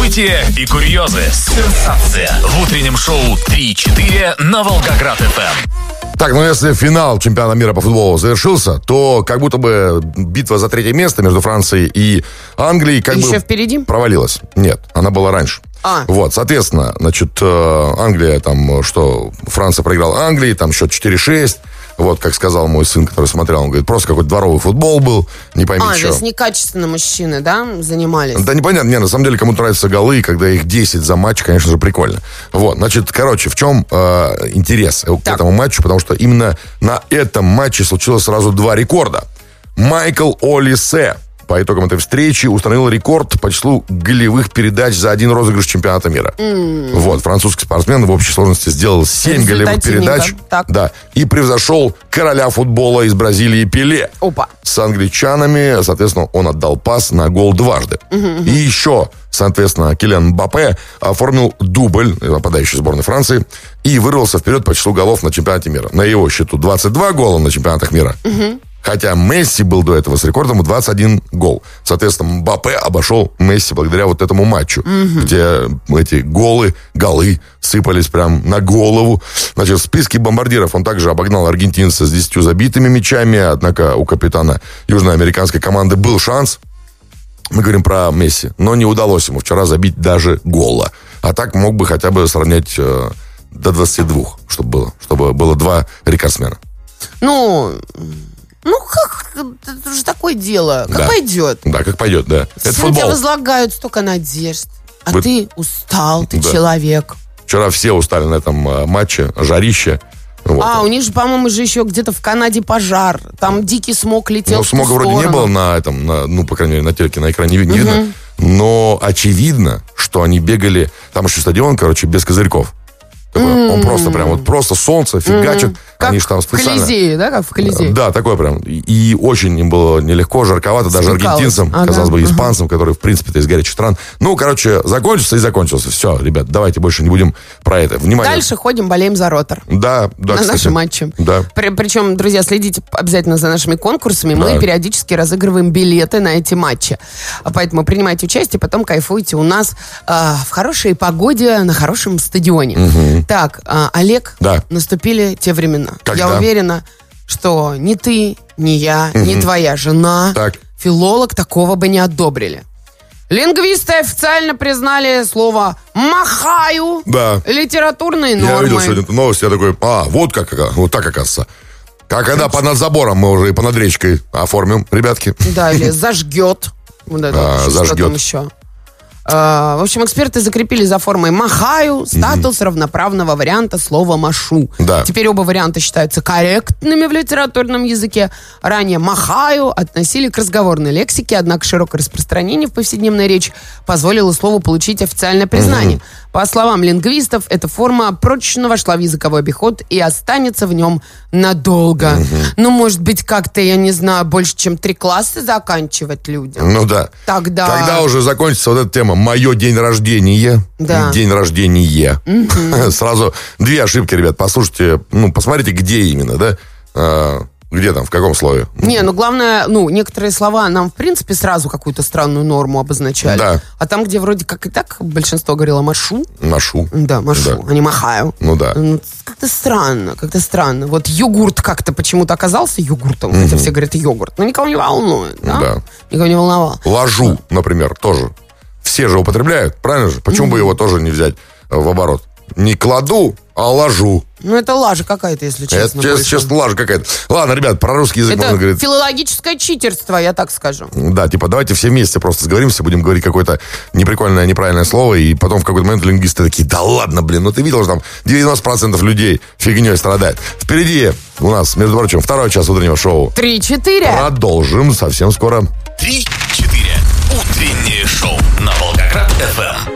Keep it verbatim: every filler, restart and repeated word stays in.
События и курьезы. Сенсация. В утреннем шоу три-четыре на Волгоград-ФМ. Так, ну если финал чемпионата мира по футболу завершился, то как будто бы битва за третье место между Францией и Англией как Еще бы впереди? провалилась. Нет, она была раньше. А. Вот, соответственно, значит, Англия там, что, Франция проиграла Англии, там счет четыре-шесть. Вот, как сказал мой сын, который смотрел, он говорит, просто какой-то дворовый футбол был, не пойми А, что. то есть некачественно мужчины, да, занимались? Да непонятно, не, на самом деле, кому нравятся голы, когда их десять за матч, конечно же, прикольно. Вот, значит, короче, в чем э, интерес к так. этому матчу, потому что именно на этом матче случилось сразу два рекорда. Майкл Олисе по итогам этой встречи установил рекорд по числу голевых передач за один розыгрыш чемпионата мира. Mm. Вот, французский спортсмен в общей сложности сделал семь голевых передач. Так. Да, и превзошел короля футбола из Бразилии Пеле. Опа. С англичанами, соответственно, он отдал пас на гол дважды. Mm-hmm. И еще, соответственно, Килиан Мбаппе оформил дубль, нападающий сборной Франции, и вырвался вперед по числу голов на чемпионате мира. На его счету двадцать два гола на чемпионатах мира. Mm-hmm. Хотя Месси был до этого с рекордом двадцать один гол. Соответственно, Мбаппе обошел Месси благодаря вот этому матчу, mm-hmm. где эти голы, голы сыпались прям на голову. Значит, в списке бомбардиров он также обогнал аргентинца с десятью забитыми мячами. Однако у капитана южноамериканской команды был шанс. Мы говорим про Месси. Но не удалось ему вчера забить даже гола. А так мог бы хотя бы сравнять э, до двадцати двух, чтобы было. Чтобы было два рекордсмена. Ну... Ну, как, это же такое дело. Как да. пойдет. Да, как пойдет, да. Это футбол. На тебя возлагают столько надежд. А Вы... ты устал, ты да. человек. Вчера все устали на этом а, матче, жарище. Вот. А, у них же, по-моему, же еще где-то в Канаде пожар. Там дикий смог летел ну, в ту смога сторону. вроде не было на этом, на, ну, по крайней мере, на телеке, на экране не, не uh-huh. видно. Но очевидно, что они бегали... Там еще стадион, короче, без козырьков. Mm-hmm. Он просто прям, вот просто солнце фигачит. Mm-hmm. Как они же там специально... в Колизее, да, как в Колизее? Да, такое прям. И, и очень им было нелегко, жарковато, даже аргентинцам, ага. казалось бы, испанцам, ага. которые, в принципе-то, из горячих стран. Ну, короче, закончился и закончился. Все, ребят, давайте больше не будем про это. Внимание. Дальше ходим, болеем за Ротор. Да, да, на кстати. наши матчи. Да. При, причем, друзья, следите обязательно за нашими конкурсами. Мы да. периодически разыгрываем билеты на эти матчи. Поэтому принимайте участие, потом кайфуйте у нас э, в хорошей погоде на хорошем стадионе. Угу. Так, э, Олег, да. наступили те времена. Когда? Я уверена, что ни ты, ни я, угу. ни твоя жена, так. филолог такого бы не одобрили. Лингвисты официально признали слово «махаю» да. литературной нормой. Я видел сегодня эту новость, я такой, а, вот как, вот так оказывается. А когда понад забором мы уже и понад речкой оформим, ребятки. Да, или зажгет. Вот это а, вот, зажгет. Что там еще? Uh, в общем, эксперты закрепили за формой «махаю» статус mm-hmm. равноправного варианта слова «машу». Да. Теперь оба варианта считаются корректными в литературном языке. Ранее «махаю» относили к разговорной лексике, однако широкое распространение в повседневной речи позволило слову получить официальное признание. Mm-hmm. По словам лингвистов, эта форма прочно вошла в языковой обиход и останется в нем надолго. Mm-hmm. Ну, может быть, как-то, я не знаю, больше, чем три класса заканчивать людям. Ну да. Тогда... Когда уже закончится вот эта тема «Мое день рождения». Да. День рождения. Mm-hmm. Сразу две ошибки, ребят. Послушайте, ну, посмотрите, где именно, да? А, где там, в каком слове? Не, ну, главное, ну, некоторые слова нам, в принципе, сразу какую-то странную норму обозначали. Да. А там, где вроде как и так большинство говорило «машу». Машу. Да, машу, да. а не «махаю». Ну, да. Ну, как-то странно, как-то странно. Вот йогурт как-то почему-то оказался йогуртом, mm-hmm. хотя все говорят «йогурт». Но никого не волнует, да? Да. Никого не волновал. Ложу, например, тоже. Все же употребляют, правильно же? Почему mm-hmm. бы его тоже не взять в оборот? Не кладу, а ложу. Ну, это лажа какая-то, если честно. Это, честно, честно, лажа какая-то. Ладно, ребят, про русский язык это можно говорить. филологическое читерство, я так скажу. Да, типа, давайте все вместе просто сговоримся, будем говорить какое-то неприкольное, неправильное слово, и потом в какой-то момент лингвисты такие, да ладно, блин, ну ты видел, что там девяносто процентов людей фигней страдает. Впереди у нас, между прочим, второй час утреннего шоу. Три-четыре. Продолжим совсем скоро. Три-четыре. Утреннее шоу на Волгоград-ФМ.